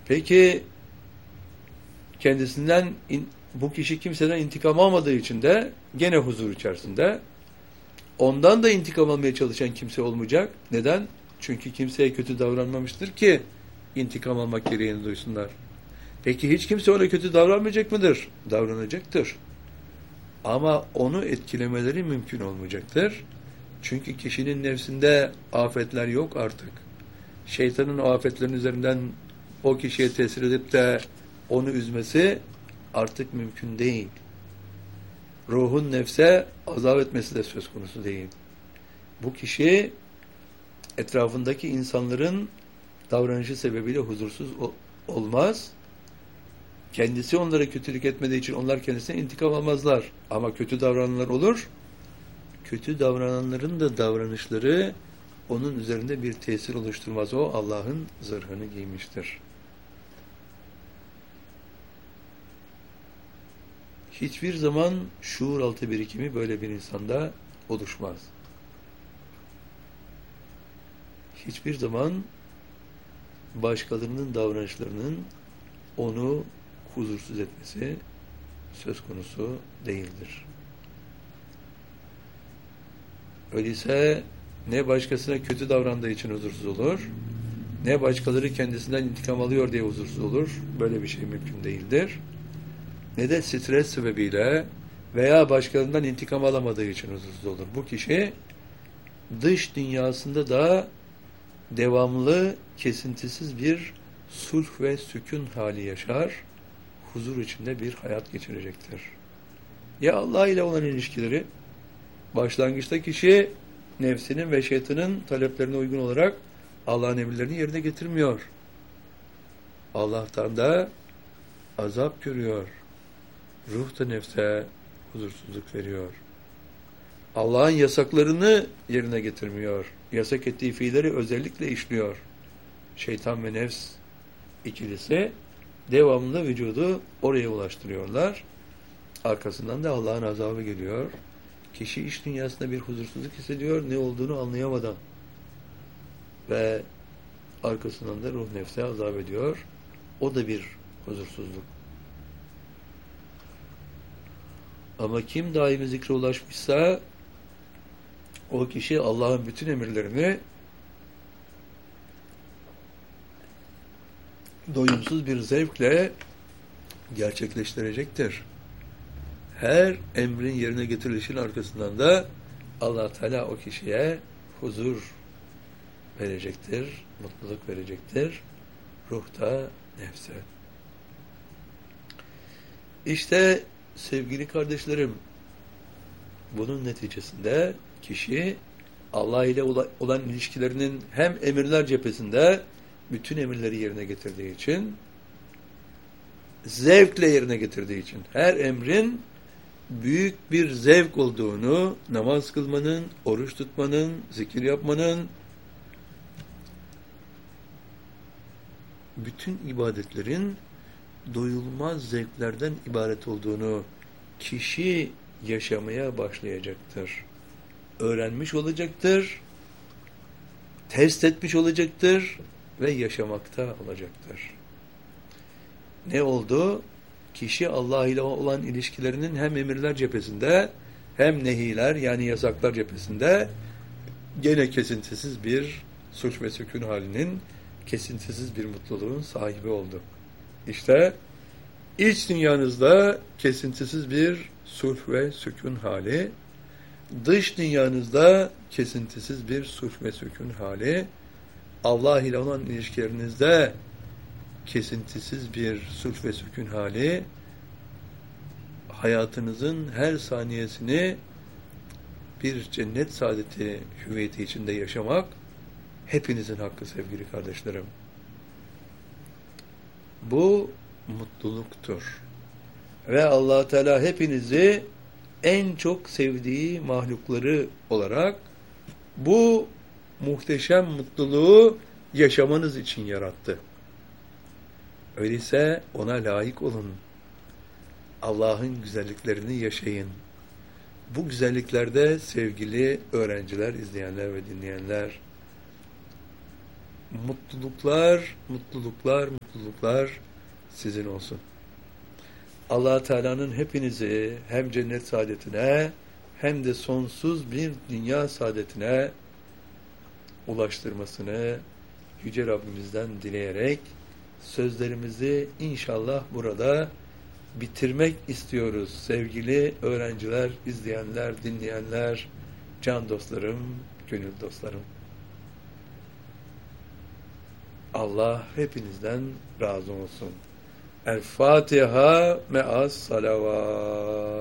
Peki kendisinden bu kişi kimseden intikam almadığı için de gene huzur içerisinde. Ondan da intikam almaya çalışan kimse olmayacak. Neden? Çünkü kimseye kötü davranmamıştır ki intikam almak gereğini duysunlar. Peki hiç kimse ona kötü davranmayacak mıdır? Davranacaktır. Ama onu etkilemeleri mümkün olmayacaktır. Çünkü kişinin nefsinde afetler yok artık. Şeytanın o afetlerin üzerinden o kişiye tesir edip de onu üzmesi artık mümkün değil. Ruhun nefse azap etmesi de söz konusu değil. Bu kişi etrafındaki insanların davranışı sebebiyle huzursuz olmaz. Kendisi onlara kötülük etmediği için onlar kendisine intikam almazlar. Ama kötü davrananlar olur. Kötü davrananların da davranışları onun üzerinde bir tesir oluşturmaz. O Allah'ın zırhını giymiştir. Hiçbir zaman şuur altı birikimi böyle bir insanda oluşmaz. Hiçbir zaman başkalarının davranışlarının onu huzursuz etmesi söz konusu değildir. Öyleyse ne başkasına kötü davrandığı için huzursuz olur, ne başkaları kendisinden intikam alıyor diye huzursuz olur. Böyle bir şey mümkün değildir. Ne de stres sebebiyle veya başkalarından intikam alamadığı için huzursuz olur. Bu kişi dış dünyasında da devamlı, kesintisiz bir sulh ve sükun hali yaşar, huzur içinde bir hayat geçirecektir. Ya Allah ile olan ilişkileri, başlangıçta kişi nefsinin ve şeytanın taleplerine uygun olarak Allah'ın emirlerini yerine getirmiyor. Allah'tan da azap görüyor. Ruh da nefse huzursuzluk veriyor. Allah'ın yasaklarını yerine getirmiyor. Yasak ettiği fiilleri özellikle işliyor. Şeytan ve nefs ikilisi devamlı vücudu oraya ulaştırıyorlar. Arkasından da Allah'ın azabı geliyor. Kişi iç dünyasında bir huzursuzluk hissediyor, ne olduğunu anlayamadan. Ve arkasından da ruh nefse azap ediyor. O da bir huzursuzluk. Ama kim daimi zikre ulaşmışsa o kişi Allah'ın bütün emirlerini doyumsuz bir zevkle gerçekleştirecektir. Her emrin yerine getirilişinin arkasından da Allah Teala o kişiye huzur verecektir, mutluluk verecektir. Ruhta, nefse. İşte sevgili kardeşlerim, bunun neticesinde kişi Allah ile olan ilişkilerinin hem emirler cephesinde bütün emirleri yerine getirdiği için, zevkle yerine getirdiği için, her emrin büyük bir zevk olduğunu, namaz kılmanın, oruç tutmanın, zikir yapmanın, bütün ibadetlerin doyulmaz zevklerden ibaret olduğunu kişi yaşamaya başlayacaktır. Öğrenmiş olacaktır, test etmiş olacaktır ve yaşamakta olacaktır. Ne oldu? Kişi Allah ile olan ilişkilerinin hem emirler cephesinde hem nehiler yani yasaklar cephesinde gene kesintisiz bir sulh ve sükun halinin, kesintisiz bir mutluluğun sahibi oldu. İşte iç dünyanızda kesintisiz bir sulh ve sükun hali, dış dünyanızda kesintisiz bir sulh ve sükun hali, Allah ile olan ilişkilerinizde kesintisiz bir sulh ve sükun hali, hayatınızın her saniyesini bir cennet saadeti hüviyeti içinde yaşamak hepinizin hakkı sevgili kardeşlerim. Bu mutluluktur. Ve Allah Teala hepinizi en çok sevdiği mahlukları olarak bu muhteşem mutluluğu yaşamanız için yarattı. Öyleyse ona layık olun. Allah'ın güzelliklerini yaşayın. Bu güzelliklerde sevgili öğrenciler, izleyenler ve dinleyenler, mutluluklar, mutluluklar, mutluluklar sizin olsun. Allah Teala'nın hepinizi hem cennet saadetine hem de sonsuz bir dünya saadetine ulaştırmasını Yüce Rabbimizden dileyerek sözlerimizi inşallah burada bitirmek istiyoruz. Sevgili öğrenciler, izleyenler, dinleyenler, can dostlarım, gönül dostlarım. Allah hepinizden razı olsun. El Fatiha me'as salavat.